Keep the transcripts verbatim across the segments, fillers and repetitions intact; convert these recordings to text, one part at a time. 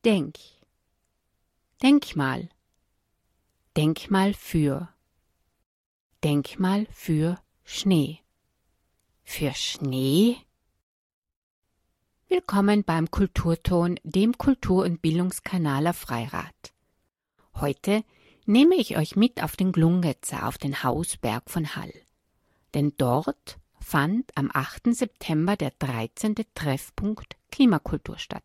Denk. Denkmal. Denkmal für. Denkmal für Schnee. Für Schnee? Willkommen beim Kulturton, dem Kultur- und Bildungskanal auf Freirad. Heute nehme ich euch mit auf den Glungetzer, auf den Hausberg von Hall. Denn dort fand am achten September der dreizehnte Treffpunkt Klimakultur statt.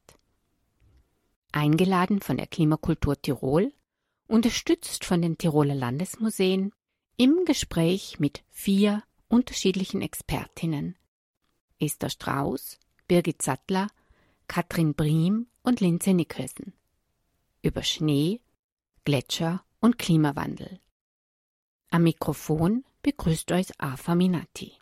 Eingeladen von der Klimakultur Tirol, unterstützt von den Tiroler Landesmuseen, im Gespräch mit vier unterschiedlichen Expertinnen: Esther Strauß, Birgit Sattler, Katrin Briem und Lindsay Nicholson. Über Schnee, Gletscher und Klimawandel. Am Mikrofon begrüßt euch Arfa Minati.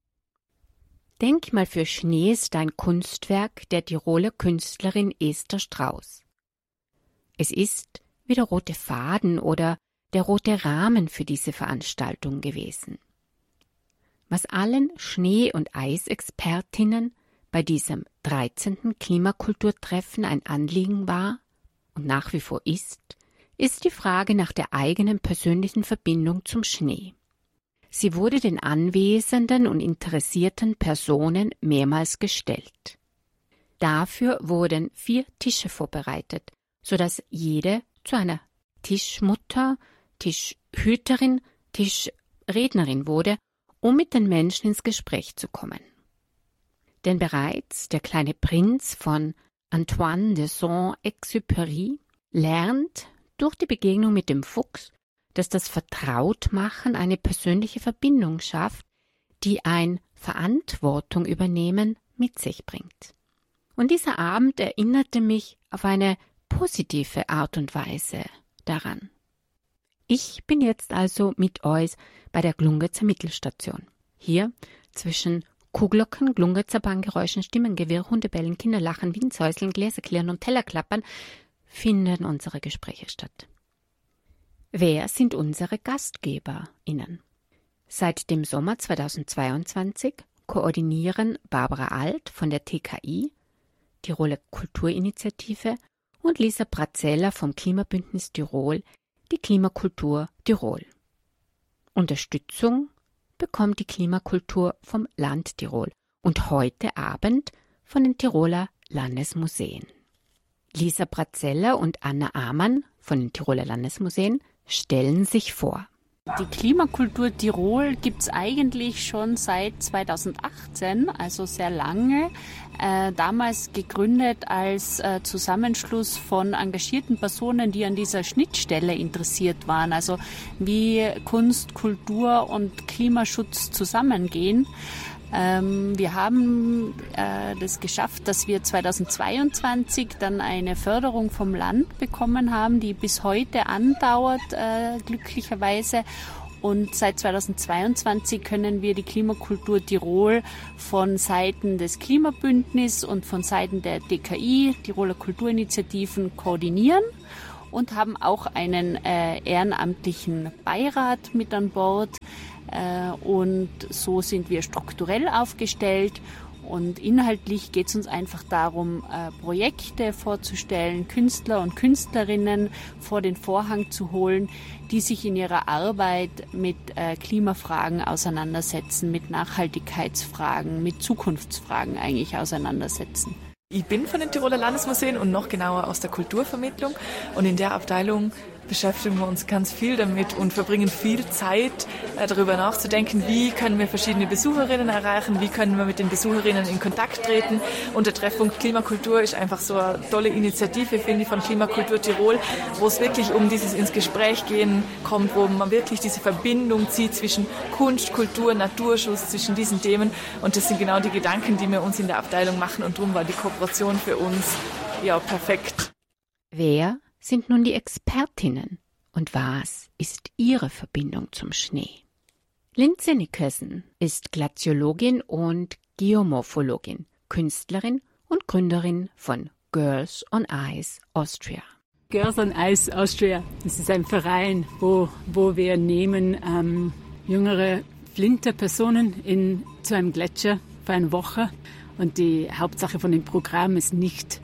Denkmal für Schnee ist ein Kunstwerk der Tiroler Künstlerin Esther Strauß. Es ist wie der rote Faden oder der rote Rahmen für diese Veranstaltung gewesen. Was allen Schnee- und Eisexpertinnen bei diesem dreizehnten Klimakulturtreffen ein Anliegen war und nach wie vor ist, ist die Frage nach der eigenen persönlichen Verbindung zum Schnee. Sie wurde den anwesenden und interessierten Personen mehrmals gestellt. Dafür wurden vier Tische vorbereitet, sodass jede zu einer Tischmutter, Tischhüterin, Tischrednerin wurde, um mit den Menschen ins Gespräch zu kommen. Denn bereits der kleine Prinz von Antoine de Saint-Exupéry lernt durch die Begegnung mit dem Fuchs, dass das Vertrautmachen eine persönliche Verbindung schafft, die ein Verantwortung übernehmen mit sich bringt. Und dieser Abend erinnerte mich auf eine positive Art und Weise daran. Ich bin jetzt also mit euch bei der Glungetzer Mittelstation. Hier zwischen Kuhglocken, Glungetzer Bahngeräuschen, Stimmengewirr, Hundebellen, Kinderlachen, Windsäuseln, Gläserklirren und Tellerklappern finden unsere Gespräche statt. Wer sind unsere GastgeberInnen? Seit dem Sommer zweitausendzweiundzwanzig koordinieren Barbara Alt von der T K I, Tiroler Kulturinitiative, und Lisa Brazeller vom Klimabündnis Tirol die Klimakultur Tirol. Unterstützung bekommt die Klimakultur vom Land Tirol und heute Abend von den Tiroler Landesmuseen. Lisa Brazeller und Anna Amann von den Tiroler Landesmuseen stellen sich vor. Die Klimakultur Tirol gibt es eigentlich schon seit zweitausendachtzehn, also sehr lange. Äh, damals gegründet als äh, Zusammenschluss von engagierten Personen, die an dieser Schnittstelle interessiert waren, also wie Kunst, Kultur und Klimaschutz zusammengehen. Ähm, wir haben äh, das geschafft, dass wir zweitausendzweiundzwanzig dann eine Förderung vom Land bekommen haben, die bis heute andauert, äh, glücklicherweise. Und seit zweitausendzweiundzwanzig können wir die Klimakultur Tirol von Seiten des Klimabündnisses und von Seiten der T K I, Tiroler Kulturinitiativen, koordinieren und haben auch einen äh, ehrenamtlichen Beirat mit an Bord. Und so sind wir strukturell aufgestellt und inhaltlich geht es uns einfach darum, Projekte vorzustellen, Künstler und Künstlerinnen vor den Vorhang zu holen, die sich in ihrer Arbeit mit Klimafragen auseinandersetzen, mit Nachhaltigkeitsfragen, mit Zukunftsfragen eigentlich auseinandersetzen. Ich bin von den Tiroler Landesmuseen und noch genauer aus der Kulturvermittlung und in der Abteilung beschäftigen wir uns ganz viel damit und verbringen viel Zeit, darüber nachzudenken, wie können wir verschiedene Besucherinnen erreichen, wie können wir mit den Besucherinnen in Kontakt treten. Und der Treffpunkt Klimakultur ist einfach so eine tolle Initiative, finde ich, von Klimakultur Tirol, wo es wirklich um dieses ins Gespräch gehen kommt, wo man wirklich diese Verbindung zieht zwischen Kunst, Kultur, Naturschutz, zwischen diesen Themen. Und das sind genau die Gedanken, die wir uns in der Abteilung machen und darum war die Kooperation für uns ja perfekt. Wer sind nun die Expertinnen und was ist ihre Verbindung zum Schnee? Lindsay Nicholson ist Glaziologin und Geomorphologin, Künstlerin und Gründerin von Girls on Ice Austria. Girls on Ice Austria, das ist ein Verein, wo, wo wir nehmen ähm, jüngere Flinterpersonen in, zu einem Gletscher für eine Woche und die Hauptsache von dem Programm ist nicht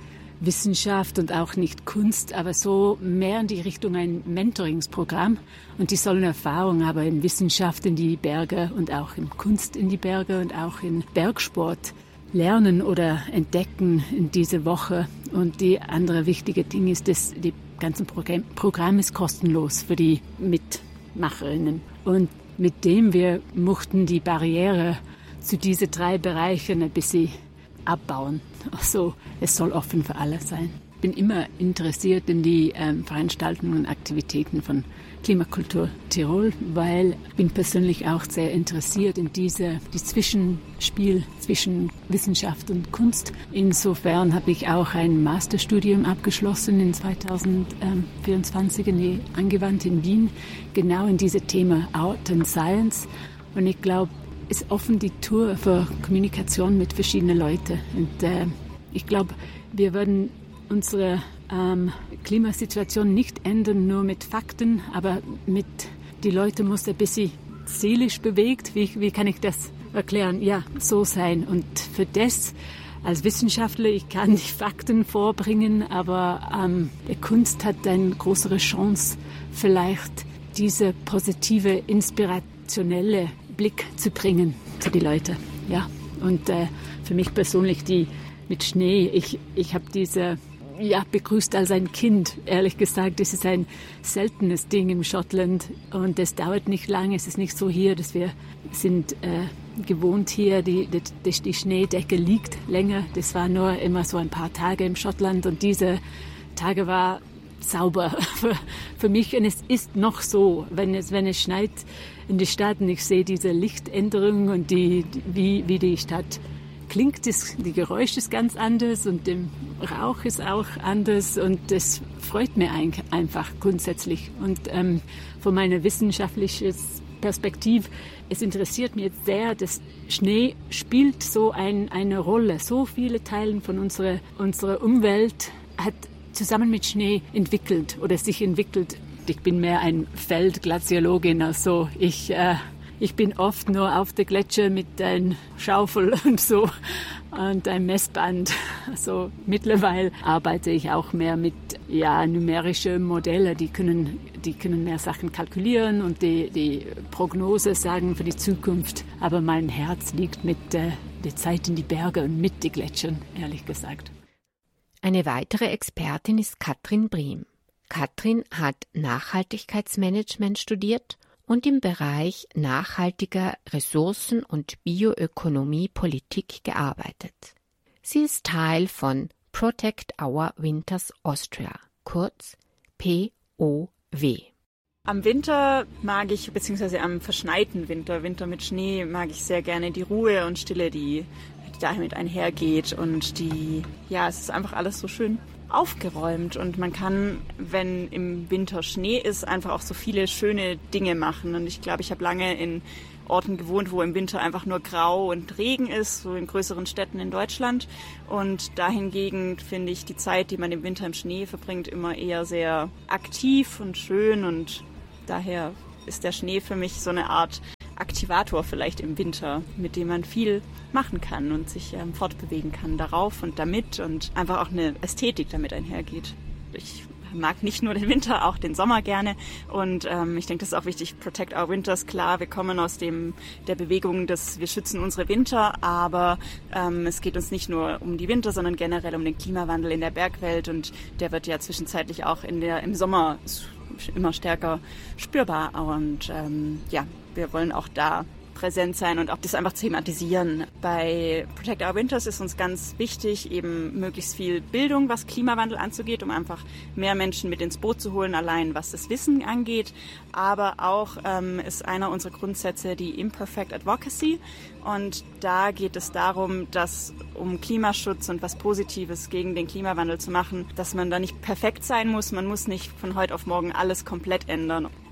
Wissenschaft und auch nicht Kunst, aber so mehr in die Richtung ein Mentoringsprogramm. Und die sollen Erfahrung haben in Wissenschaft in die Berge und auch in Kunst in die Berge und auch in Bergsport lernen oder entdecken in dieser Woche. Und die andere wichtige Ding ist, dass die ganze Programm, Programm ist kostenlos für die Mitmacherinnen. Und mit dem wir mochten die Barriere zu diesen drei Bereichen ein bisschen abbauen. Also es soll offen für alle sein. Ich bin immer interessiert in die ähm, Veranstaltungen und Aktivitäten von Klimakultur Tirol, weil ich bin persönlich auch sehr interessiert in diese die Zwischenspiel zwischen Wissenschaft und Kunst. Insofern habe ich auch ein Masterstudium abgeschlossen in zwanzig vierundzwanzig in angewandt in Wien, genau in diesem Thema Art and Science. Und ich glaube, ist offen die Tour für Kommunikation mit verschiedenen Leuten. Und äh, ich glaube, wir werden unsere ähm, Klimasituation nicht ändern, nur mit Fakten, aber mit die Leute muss ein bisschen seelisch bewegt. Wie, wie kann ich das erklären? Ja, so sein. Und für das als Wissenschaftler, ich kann die Fakten vorbringen, aber ähm, die Kunst hat eine größere Chance, vielleicht diese positive, inspirationelle Blick zu bringen zu den Leuten. Ja. Und äh, für mich persönlich die mit Schnee, ich, ich habe diese ja, begrüßt als ein Kind, ehrlich gesagt. Das ist ein seltenes Ding im Schottland und es dauert nicht lange. Es ist nicht so hier, dass wir sind äh, gewohnt hier, die, die, die Schneedecke liegt länger. Das war nur immer so ein paar Tage im Schottland und diese Tage war sauber für, für mich. Und es ist noch so, wenn es, wenn es schneit in die Stadt und ich sehe diese Lichtänderung und die, wie, wie die Stadt klingt, das, die Geräusch ist ganz anders und der Rauch ist auch anders und das freut mir ein, einfach grundsätzlich. Und ähm, von meiner wissenschaftlichen Perspektive, es interessiert mich jetzt sehr, dass Schnee spielt so ein, eine Rolle. So viele Teile von unserer, unserer Umwelt hat zusammen mit Schnee entwickelt oder sich entwickelt. Ich bin mehr ein Feldglaziologin, also ich... Äh, Ich bin oft nur auf der Gletscher mit einer Schaufel und so und einem Messband. Also mittlerweile arbeite ich auch mehr mit ja, numerischen Modellen, die können, die können mehr Sachen kalkulieren und die, die Prognose sagen für die Zukunft. Aber mein Herz liegt mit äh, der Zeit in die Berge und mit den Gletschern, ehrlich gesagt. Eine weitere Expertin ist Katrin Briem. Katrin hat Nachhaltigkeitsmanagement studiert und im Bereich nachhaltiger Ressourcen- und Bioökonomie-Politik gearbeitet. Sie ist Teil von Protect Our Winters Austria, kurz P O W. Am Winter mag ich, beziehungsweise am verschneiten Winter, Winter mit Schnee, mag ich sehr gerne die Ruhe und Stille, die damit einhergeht und die, ja, es ist einfach alles so schön aufgeräumt und man kann, wenn im Winter Schnee ist, einfach auch so viele schöne Dinge machen. Und ich glaube, ich habe lange in Orten gewohnt, wo im Winter einfach nur grau und Regen ist, so in größeren Städten in Deutschland. Und dahingegen finde ich die Zeit, die man im Winter im Schnee verbringt, immer eher sehr aktiv und schön. Und daher ist der Schnee für mich so eine Art Aktivator vielleicht im Winter, mit dem man viel machen kann und sich ähm, fortbewegen kann darauf und damit und einfach auch eine Ästhetik damit einhergeht. Ich mag nicht nur den Winter, auch den Sommer gerne und ähm, ich denke, das ist auch wichtig, Protect Our Winters, klar, wir kommen aus dem der Bewegung, dass wir schützen unsere Winter, aber ähm, es geht uns nicht nur um die Winter, sondern generell um den Klimawandel in der Bergwelt und der wird ja zwischenzeitlich auch in der im Sommer immer stärker spürbar und ähm, ja, wir wollen auch da präsent sein und auch das einfach thematisieren. Bei Protect Our Winters ist uns ganz wichtig, eben möglichst viel Bildung, was Klimawandel anzugeht, um einfach mehr Menschen mit ins Boot zu holen, allein was das Wissen angeht. Aber auch ähm, ist einer unserer Grundsätze die Imperfect Advocacy. Und da geht es darum, dass um Klimaschutz und was Positives gegen den Klimawandel zu machen, dass man da nicht perfekt sein muss. Man muss nicht von heute auf morgen alles komplett ändern.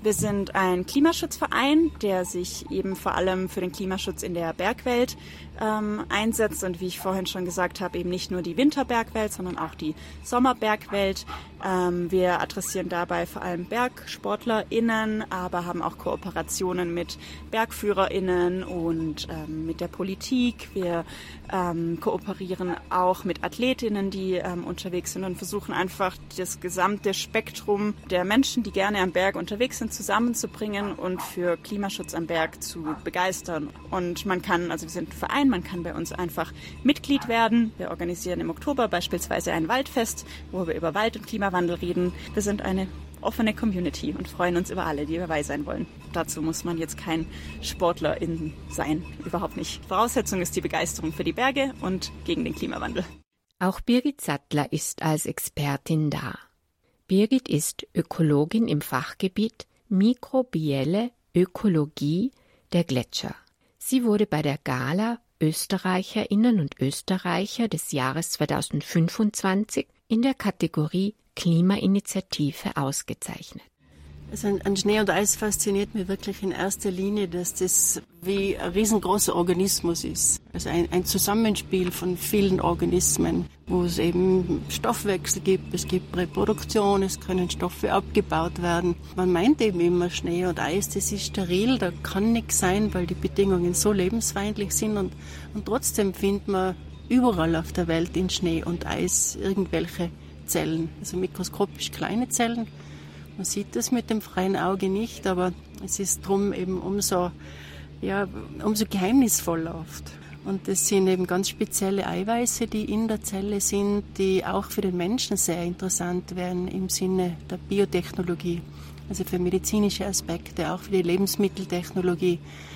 Wir sind ein Klimaschutzverein, der sich eben vor allem für den Klimaschutz in der Bergwelt ähm, einsetzt und wie ich vorhin schon gesagt habe, eben nicht nur die Winterbergwelt, sondern auch die Sommerbergwelt. Ähm, wir adressieren dabei vor allem BergsportlerInnen, aber haben auch Kooperationen mit BergführerInnen und ähm, mit der Politik. Wir ähm, kooperieren auch mit AthletInnen, die ähm, unterwegs sind und versuchen einfach das gesamte Spektrum der Menschen, die gerne am Berg unterwegs sind, zusammenzubringen und für Klimaschutz am Berg zu begeistern. Und man kann, also wir sind ein Verein, man kann bei uns einfach Mitglied werden. Wir organisieren im Oktober beispielsweise ein Waldfest, wo wir über Wald- und Klimawandel reden. Wir sind eine offene Community und freuen uns über alle, die dabei sein wollen. Dazu muss man jetzt kein Sportlerin sein, überhaupt nicht. Voraussetzung ist die Begeisterung für die Berge und gegen den Klimawandel. Auch Birgit Sattler ist als Expertin da. Birgit ist Ökologin im Fachgebiet Mikrobielle Ökologie der Gletscher. Sie wurde bei der Gala Österreicherinnen und Österreicher des Jahres zweitausendfünfundzwanzig in der Kategorie Klimainitiative ausgezeichnet. Also an Schnee und Eis fasziniert mich wirklich in erster Linie, dass das wie ein riesengroßer Organismus ist. Also ein, ein Zusammenspiel von vielen Organismen, wo es eben Stoffwechsel gibt, es gibt Reproduktion, es können Stoffe abgebaut werden. Man meint eben immer, Schnee und Eis, das ist steril, da kann nichts sein, weil die Bedingungen so lebensfeindlich sind und, und trotzdem findet man überall auf der Welt in Schnee und Eis irgendwelche Zellen, also mikroskopisch kleine Zellen. Man sieht das mit dem freien Auge nicht, aber es ist drum eben umso, ja, umso geheimnisvoller oft. Und das sind eben ganz spezielle Eiweiße, die in der Zelle sind, die auch für den Menschen sehr interessant wären im Sinne der Biotechnologie, also für medizinische Aspekte, auch für die Lebensmitteltechnologie.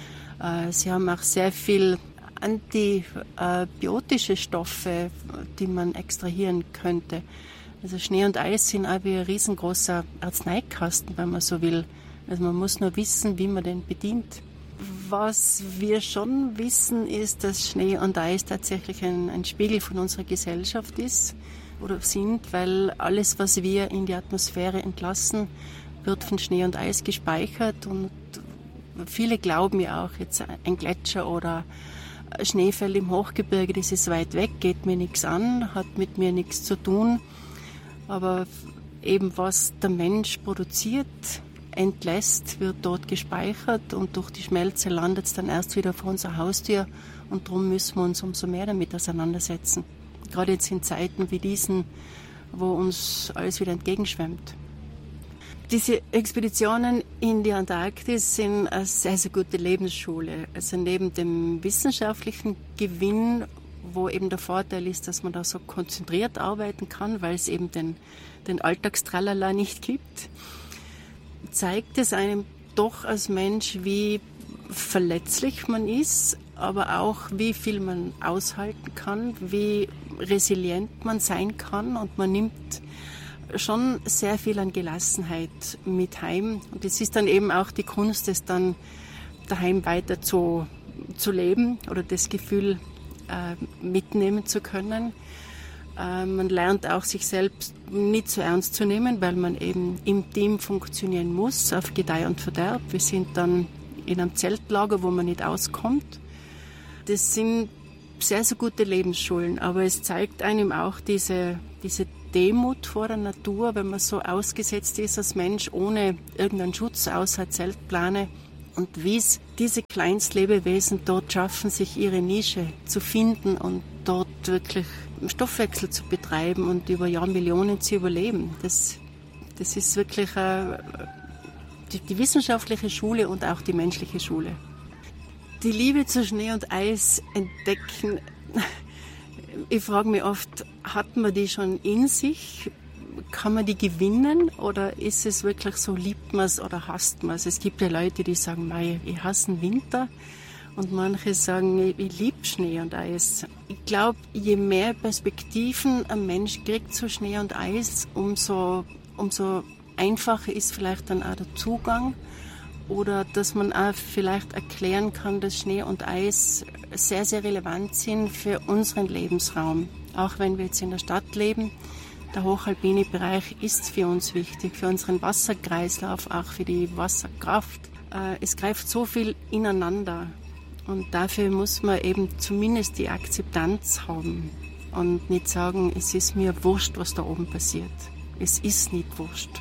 Sie haben auch sehr viel antibiotische Stoffe, die man extrahieren könnte. Also Schnee und Eis sind auch wie ein riesengroßer Arzneikasten, wenn man so will. Also man muss nur wissen, wie man den bedient. Was wir schon wissen, ist, dass Schnee und Eis tatsächlich ein, ein Spiegel von unserer Gesellschaft ist oder sind, weil alles, was wir in die Atmosphäre entlassen, wird von Schnee und Eis gespeichert. Und viele glauben ja auch, jetzt ein Gletscher oder ein Schneefeld im Hochgebirge, das ist weit weg, geht mir nichts an, hat mit mir nichts zu tun. Aber eben was der Mensch produziert, entlässt, wird dort gespeichert und durch die Schmelze landet es dann erst wieder vor unserer Haustür und darum müssen wir uns umso mehr damit auseinandersetzen. Gerade jetzt in Zeiten wie diesen, wo uns alles wieder entgegenschwemmt. Diese Expeditionen in die Antarktis sind eine sehr, sehr gute Lebensschule. Also neben dem wissenschaftlichen Gewinn, wo eben der Vorteil ist, dass man da so konzentriert arbeiten kann, weil es eben den, den Alltagstralala nicht gibt, zeigt es einem doch als Mensch, wie verletzlich man ist, aber auch wie viel man aushalten kann, wie resilient man sein kann und man nimmt schon sehr viel an Gelassenheit mit heim und es ist dann eben auch die Kunst, es dann daheim weiter zu, zu leben oder das Gefühl äh, mitnehmen zu können. Äh, man lernt auch sich selbst nicht so ernst zu nehmen, weil man eben im Team funktionieren muss, auf Gedeih und Verderb. Wir sind dann in einem Zeltlager, wo man nicht auskommt. Das sind sehr, sehr gute Lebensschulen, aber es zeigt einem auch diese, diese Demut vor der Natur, wenn man so ausgesetzt ist als Mensch, ohne irgendeinen Schutz außer Zeltplane. Und wie es diese Kleinstlebewesen dort schaffen, sich ihre Nische zu finden und dort wirklich Stoffwechsel zu betreiben und über Jahrmillionen zu überleben. Das, das ist wirklich äh, die, die wissenschaftliche Schule und auch die menschliche Schule. Die Liebe zu Schnee und Eis entdecken, ich frage mich oft, hat man die schon in sich? Kann man die gewinnen oder ist es wirklich so, liebt man es oder hasst man es? Es gibt ja Leute, die sagen, mei, ich hasse den Winter und manche sagen, ich, ich liebe Schnee und Eis. Ich glaube, je mehr Perspektiven ein Mensch kriegt zu Schnee und Eis, umso, umso einfacher ist vielleicht dann auch der Zugang oder dass man auch vielleicht erklären kann, dass Schnee und Eis sehr, sehr relevant sind für unseren Lebensraum. Auch wenn wir jetzt in der Stadt leben, Der hochalpine Bereich ist für uns wichtig, für unseren Wasserkreislauf, auch für die Wasserkraft. Es greift so viel ineinander und dafür muss man eben zumindest die Akzeptanz haben und nicht sagen, es ist mir wurscht, was da oben passiert. Es ist nicht wurscht.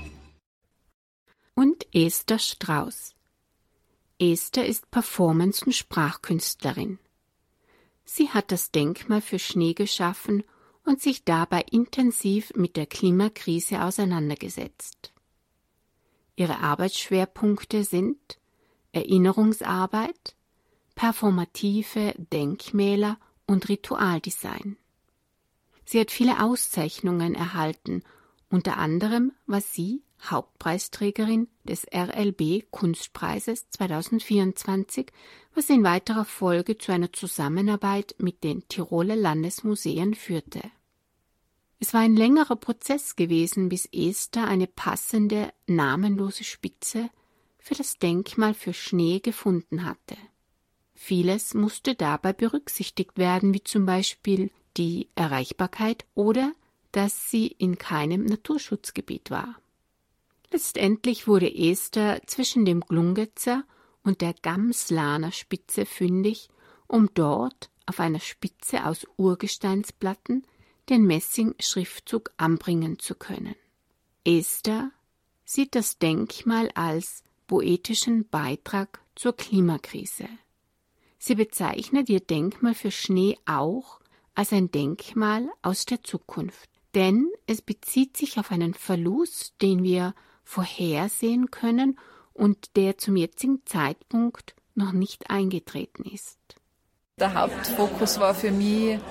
Und Esther Strauß. Esther ist Performance- und Sprachkünstlerin. Sie hat das Denkmal für Schnee geschaffen und sich dabei intensiv mit der Klimakrise auseinandergesetzt. Ihre Arbeitsschwerpunkte sind Erinnerungsarbeit, performative Denkmäler und Ritualdesign. Sie hat viele Auszeichnungen erhalten, unter anderem war sie Hauptpreisträgerin des R L B Kunstpreises zweitausendvierundzwanzig, was in weiterer Folge zu einer Zusammenarbeit mit den Tiroler Landesmuseen führte. Es war ein längerer Prozess gewesen, bis Esther eine passende, namenlose Spitze für das Denkmal für Schnee gefunden hatte. Vieles musste dabei berücksichtigt werden, wie zum Beispiel die Erreichbarkeit oder dass sie in keinem Naturschutzgebiet war. Letztendlich wurde Esther zwischen dem Glungetzer und der Gamslaner Spitze fündig, um dort auf einer Spitze aus Urgesteinsplatten den Messing-Schriftzug anbringen zu können. Esther sieht das Denkmal als poetischen Beitrag zur Klimakrise. Sie bezeichnet ihr Denkmal für Schnee auch als ein Denkmal aus der Zukunft, denn es bezieht sich auf einen Verlust, den wir vorhersehen können und der zum jetzigen Zeitpunkt noch nicht eingetreten ist. Der Hauptfokus war für mich, äh,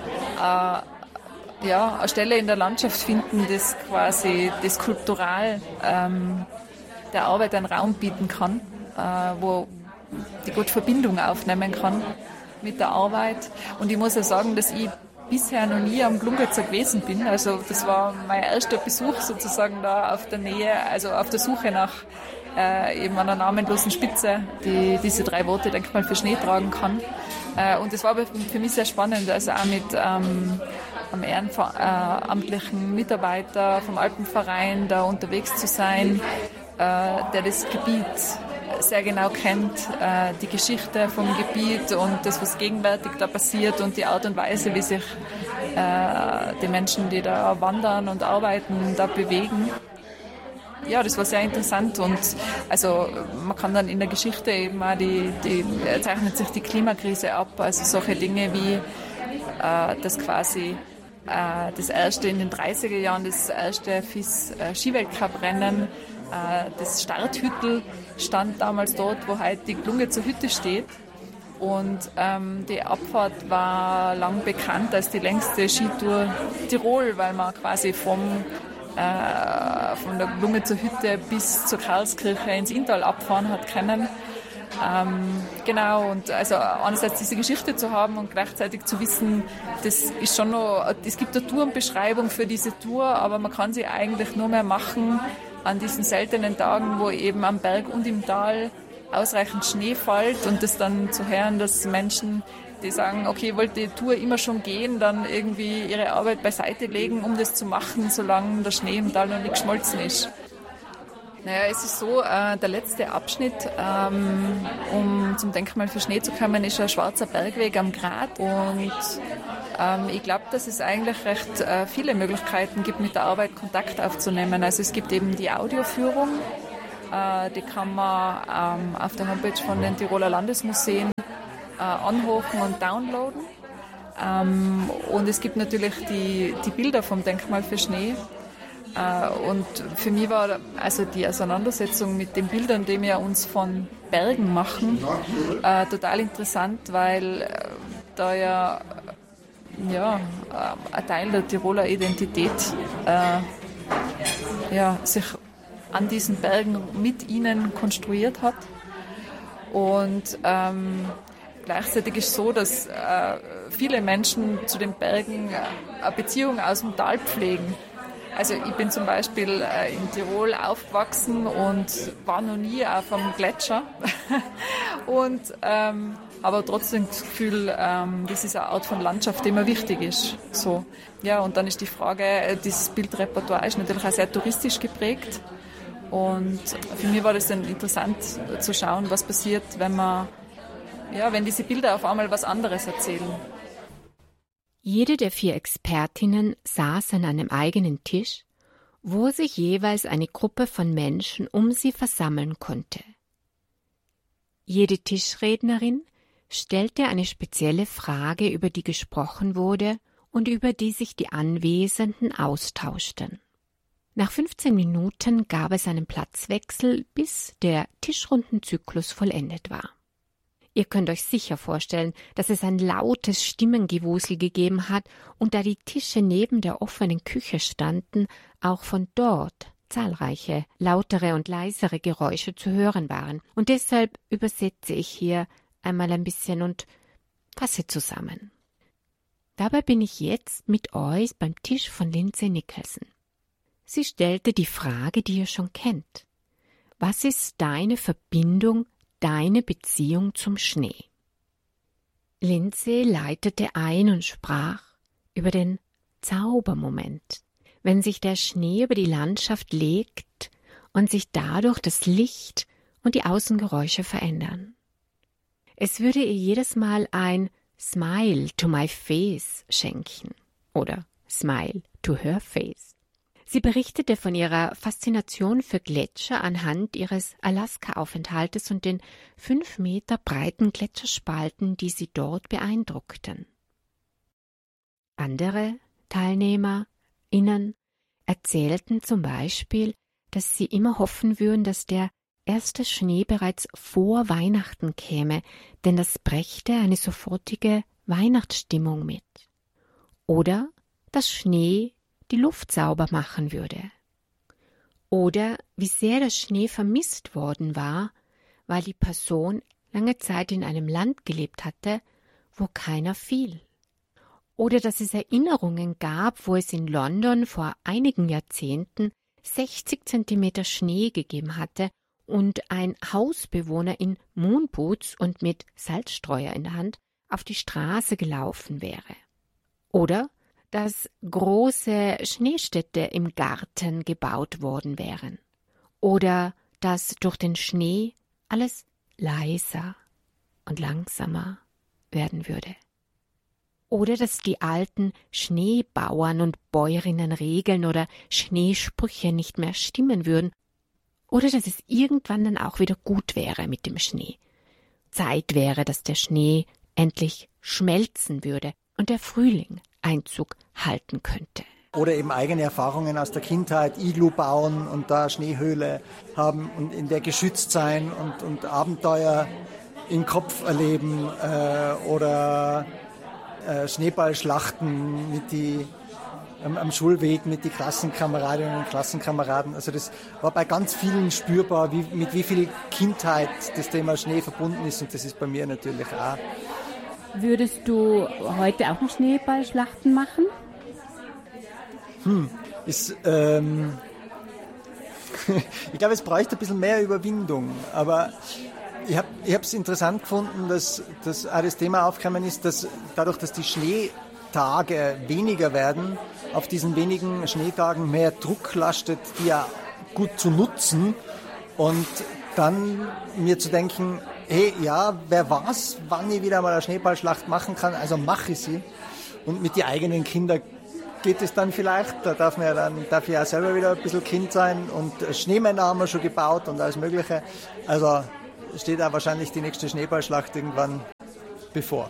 ja, eine Stelle in der Landschaft finden, das quasi das skulptural ähm, der Arbeit einen Raum bieten kann, äh, wo die gut Verbindung aufnehmen kann mit der Arbeit. Und ich muss ja sagen, dass ich bisher noch nie am Glungetzer gewesen bin. Also das war mein erster Besuch sozusagen da auf der Nähe, also auf der Suche nach äh, eben einer namenlosen Spitze, die diese drei Worte Denkmal für Schnee tragen kann. Äh, und das war für mich sehr spannend, also auch mit ähm, einem ehrenamtlichen Mitarbeiter vom Alpenverein da unterwegs zu sein, äh, der das Gebiet sehr genau kennt, äh, die Geschichte vom Gebiet und das, was gegenwärtig da passiert und die Art und Weise, wie sich äh, die Menschen, die da wandern und arbeiten, da bewegen. Ja, das war sehr interessant und also man kann dann in der Geschichte eben auch die, die zeichnet sich die Klimakrise ab, also solche Dinge wie äh, das quasi äh, das erste in den dreißiger Jahren, das erste F I S-Skiweltcup-Rennen, äh, das Starthüttel stand damals dort, wo heute die Glungetzer Hütte steht. Und ähm, die Abfahrt war lang bekannt als die längste Skitour Tirol, weil man quasi vom, äh, von der Glungetzer Hütte bis zur Karlskirche ins Inntal abfahren hat können. Ähm, genau, und also einerseits diese Geschichte zu haben und gleichzeitig zu wissen, das ist schon noch, es gibt eine Tourenbeschreibung für diese Tour, aber man kann sie eigentlich nur mehr machen an diesen seltenen Tagen, wo eben am Berg und im Tal ausreichend Schnee fällt und das dann zu hören, dass Menschen, die sagen, okay, ich wollte die Tour immer schon gehen, dann irgendwie ihre Arbeit beiseite legen, um das zu machen, solange der Schnee im Tal noch nicht geschmolzen ist. Naja, es ist so, äh, der letzte Abschnitt, ähm, um zum Denkmal für Schnee zu kommen, ist ein schwarzer Bergweg am Grat und ähm, ich glaube, dass es eigentlich recht äh, viele Möglichkeiten gibt, mit der Arbeit Kontakt aufzunehmen. Also es gibt eben die Audioführung, äh, die kann man ähm, auf der Homepage von den Tiroler Landesmuseen äh, anhören und downloaden. Ähm, und es gibt natürlich die, die Bilder vom Denkmal für Schnee. Und für mich war also die Auseinandersetzung mit den Bildern, die wir uns von Bergen machen, äh, total interessant, weil äh, da ja, ja äh, ein Teil der Tiroler Identität äh, ja, sich an diesen Bergen mit ihnen konstruiert hat. Und ähm, gleichzeitig ist es so, dass äh, viele Menschen zu den Bergen eine Beziehung aus dem Tal pflegen. Also ich bin zum Beispiel äh, in Tirol aufgewachsen und war noch nie auf einem Gletscher. und ähm, aber trotzdem das Gefühl, ähm, das ist eine Art von Landschaft, die mir wichtig ist. So. Ja, und dann ist die Frage, dieses Bildrepertoire ist natürlich auch sehr touristisch geprägt. Und für mich war das dann interessant zu schauen, was passiert, wenn man, ja, wenn diese Bilder auf einmal was anderes erzählen. Jede der vier Expertinnen saß an einem eigenen Tisch, wo sich jeweils eine Gruppe von Menschen um sie versammeln konnte. Jede Tischrednerin stellte eine spezielle Frage, über die gesprochen wurde und über die sich die Anwesenden austauschten. Nach fünfzehn Minuten gab es einen Platzwechsel, bis der Tischrundenzyklus vollendet war. Ihr könnt euch sicher vorstellen, dass es ein lautes Stimmengewusel gegeben hat und da die Tische neben der offenen Küche standen, auch von dort zahlreiche lautere und leisere Geräusche zu hören waren. Und deshalb übersetze ich hier einmal ein bisschen und fasse zusammen. Dabei bin ich jetzt mit euch beim Tisch von Lindsay Nicholson. Sie stellte die Frage, die ihr schon kennt. Was ist deine Verbindung, deine Beziehung zum Schnee? Lindsay leitete ein und sprach über den Zaubermoment, wenn sich der Schnee über die Landschaft legt und sich dadurch das Licht und die Außengeräusche verändern. Es würde ihr jedes Mal ein Smile to my face schenken oder Smile to her face. Sie berichtete von ihrer Faszination für Gletscher anhand ihres Alaska-Aufenthaltes und den fünf Meter breiten Gletscherspalten, die sie dort beeindruckten. Andere TeilnehmerInnen erzählten zum Beispiel, dass sie immer hoffen würden, dass der erste Schnee bereits vor Weihnachten käme, denn das brächte eine sofortige Weihnachtsstimmung mit. Oder dass Schnee die Luft sauber machen würde. Oder wie sehr der Schnee vermisst worden war, weil die Person lange Zeit in einem Land gelebt hatte, wo keiner fiel. Oder dass es Erinnerungen gab, wo es in London vor einigen Jahrzehnten sechzig Zentimeter Schnee gegeben hatte und ein Hausbewohner in Moonboots und mit Salzstreuer in der Hand auf die Straße gelaufen wäre. Oder dass große Schneestädte im Garten gebaut worden wären. Oder dass durch den Schnee alles leiser und langsamer werden würde. Oder dass die alten Schneebauern und Bäuerinnenregeln oder Schneesprüche nicht mehr stimmen würden. Oder dass es irgendwann dann auch wieder gut wäre mit dem Schnee. Zeit wäre, dass der Schnee endlich schmelzen würde und der Frühling Einzug halten könnte. Oder eben eigene Erfahrungen aus der Kindheit, Iglu bauen und da Schneehöhle haben und in der geschützt sein und, und Abenteuer im Kopf erleben äh, oder äh, Schneeballschlachten mit die, am, am Schulweg mit den Klassenkameradinnen und Klassenkameraden. Also das war bei ganz vielen spürbar, wie, mit wie viel Kindheit das Thema Schnee verbunden ist und das ist bei mir natürlich auch. Würdest du heute auch noch Schneeballschlachten machen? Hm, ist, ähm, ich glaube, es bräuchte ein bisschen mehr Überwindung, aber ich habe ich habe es interessant gefunden, dass, dass auch das Thema aufgekommen ist, dass dadurch, dass die Schneetage weniger werden, auf diesen wenigen Schneetagen mehr Druck lastet, die ja gut zu nutzen und dann mir zu denken, hey, ja, wer weiß, wann ich wieder mal eine Schneeballschlacht machen kann, also mache ich sie. Und mit den eigenen Kindern geht es dann vielleicht, da darf man ja dann, darf ich ja selber wieder ein bisschen Kind sein und Schneemänner haben wir schon gebaut und alles Mögliche. Also steht da wahrscheinlich die nächste Schneeballschlacht irgendwann bevor.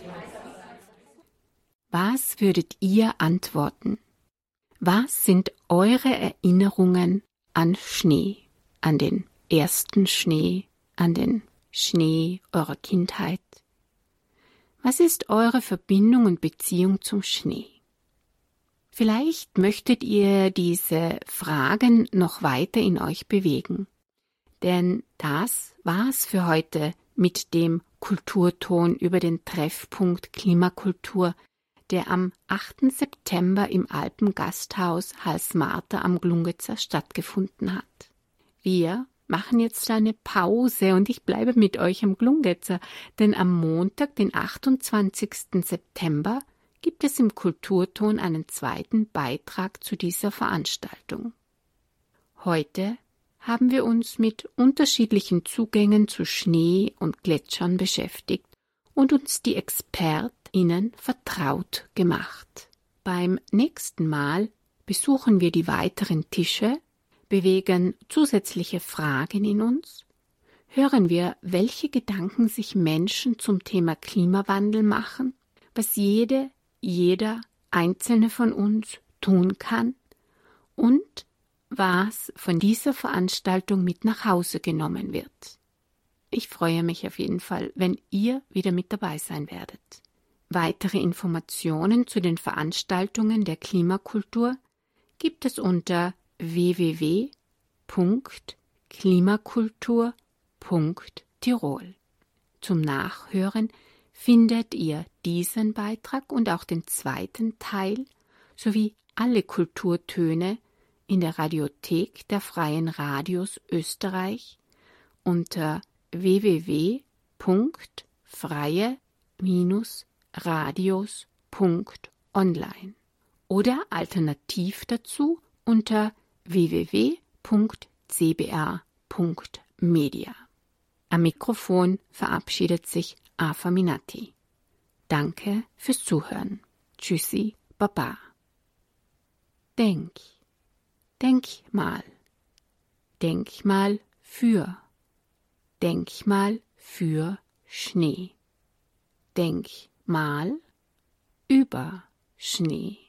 Was würdet ihr antworten? Was sind eure Erinnerungen an Schnee, an den ersten Schnee, an den Schnee eurer Kindheit? Was ist eure Verbindung und Beziehung zum Schnee? Vielleicht möchtet ihr diese Fragen noch weiter in euch bewegen, denn das war's für heute mit dem Kulturton über den Treffpunkt Klimakultur, der am achten September im Alpengasthaus Halsmarta am Glungezer stattgefunden hat. Wir machen jetzt eine Pause und ich bleibe mit euch am Glungetzer, denn am Montag, den achtundzwanzigsten September, gibt es im Kulturton einen zweiten Beitrag zu dieser Veranstaltung. Heute haben wir uns mit unterschiedlichen Zugängen zu Schnee und Gletschern beschäftigt und uns die ExpertInnen vertraut gemacht. Beim nächsten Mal besuchen wir die weiteren Tische, bewegen zusätzliche Fragen in uns, hören wir, welche Gedanken sich Menschen zum Thema Klimawandel machen, was jede, jeder Einzelne von uns tun kann und was von dieser Veranstaltung mit nach Hause genommen wird. Ich freue mich auf jeden Fall, wenn ihr wieder mit dabei sein werdet. Weitere Informationen zu den Veranstaltungen der Klimakultur gibt es unter w w w punkt klimakultur punkt tirol. Zum Nachhören findet ihr diesen Beitrag und auch den zweiten Teil sowie alle Kulturtöne in der Radiothek der Freien Radios Österreich unter w w w punkt freie radios punkt online oder alternativ dazu unter w w w punkt c b r punkt media. Am Mikrofon verabschiedet sich Afa Minati. Danke fürs Zuhören. Tschüssi, Baba. Denk, denk mal. Denkmal für. Denkmal für Schnee. Denkmal über Schnee.